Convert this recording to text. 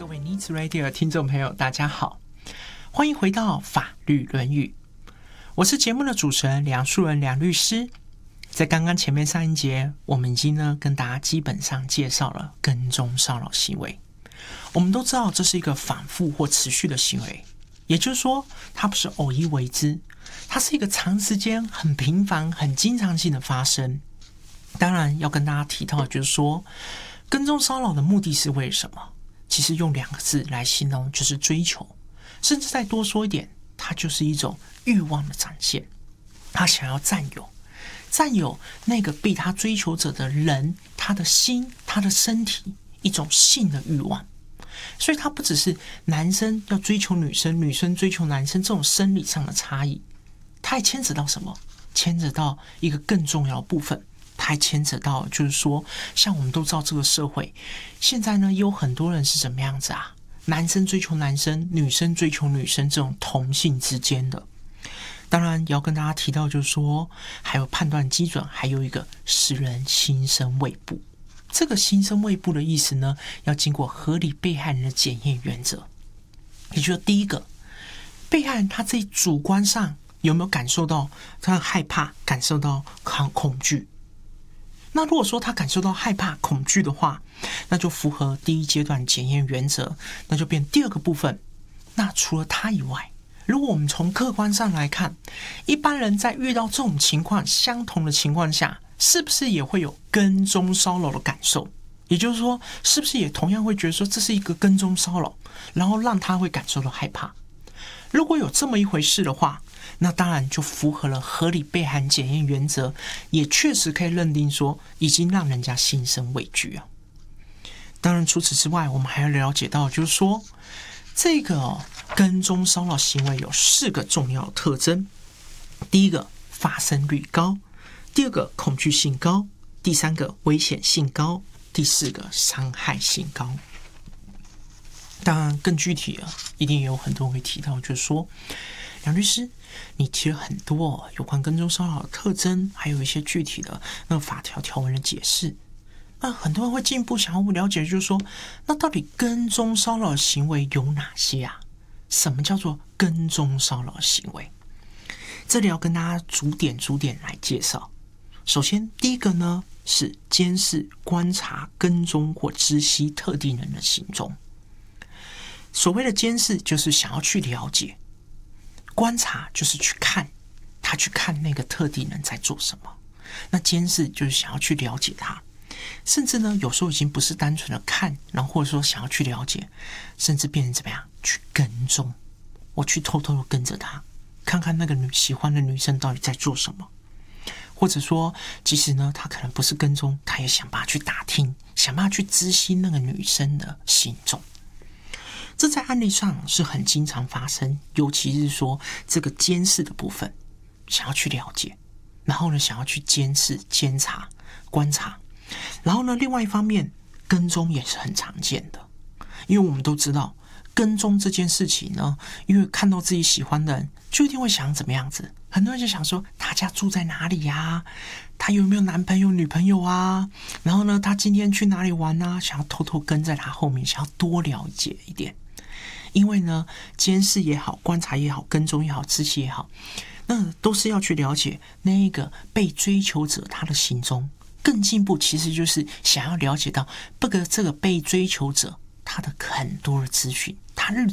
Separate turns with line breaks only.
各位 Needs Radio 的听众朋友，大家好，欢迎回到法律论语。我是节目的主持人梁树人梁律师。在刚刚前面上一节，我们已经跟大家基本上介绍了跟踪骚扰行为。我们都知道这是一个反复或持续的行为，也就是说，它不是偶一为之，它是一个长时间、很频繁、很经常性的发生。当然，要跟大家提到的就是说，跟踪骚扰的目的是为什么？其实用2个字来形容，就是追求，甚至再多说一点，它就是一种欲望的展现。他想要占有那个被他追求者的人，他的心、他的身体，一种性的欲望。所以他不只是男生要追求女生，女生追求男生这种生理上的差异，他还牵扯到什么？牵扯到一个更重要的部分，它还牵扯到就是说，像我们都知道这个社会现在也有很多人是怎么样子啊？男生追求男生，女生追求女生，这种同性之间的。当然也要跟大家提到，就是说还有判断基准，还有一个使人心生畏怖。这个心生畏怖的意思呢，要经过合理被害人的检验原则。也就是第一个，被害人他自己主观上有没有感受到他害怕，感受到恐惧？那如果说他感受到害怕、恐惧的话，那就符合第一阶段检验原则，那就变第2个部分。那除了他以外，如果我们从客观上来看，一般人在遇到这种情况、相同的情况下，是不是也会有跟踪骚扰的感受？也就是说，是不是也同样会觉得说这是一个跟踪骚扰，然后让他会感受到害怕？如果有这么一回事的话，那当然就符合了合理被害人检验原则，也确实可以认定说已经让人家心生畏惧啊。当然除此之外，我们还要了解到就是说，这个跟踪骚扰行为有4个重要的特征。第一个，发生率高；第2个，恐惧性高；第3个，危险性高；第4个，伤害性高。当然更具体的，一定也有很多人会提到，就是说，梁律师，你提了很多有关跟踪骚扰的特征，还有一些具体的法条条文的解释。那很多人会进一步想要了解，就是说，那到底跟踪骚扰的行为有哪些啊？什么叫做跟踪骚扰的行为？这里要跟大家逐点来介绍。首先，第一个呢是监视、观察、跟踪或知悉特定人的行踪。所谓的监视，就是想要去了解；观察就是去看那个特定人在做什么。那监视就是想要去了解他，甚至呢有时候已经不是单纯的看，然后或者说想要去了解，甚至变成怎么样？去跟踪。我去偷偷的跟着他，看看那个喜欢的女生到底在做什么。或者说，即使呢他可能不是跟踪，他也想办法去打听，想办法去知悉那个女生的行踪。这在案例上是很经常发生，尤其是说这个监视的部分，想要去了解，然后呢想要去监视、监察、观察，然后呢另外一方面跟踪也是很常见的，因为我们都知道跟踪这件事情呢，因为看到自己喜欢的人，就一定会想怎么样子。很多人就想说，他家住在哪里呀？他有没有男朋友、女朋友啊？然后呢，他今天去哪里玩啊？想要偷偷跟在他后面，想要多了解一点。因为呢，监视也好，观察也好，跟踪也好，知悉也好，那都是要去了解那个被追求者他的行踪。更进一步，其实就是想要了解到这个被追求者他的很多的资讯，他日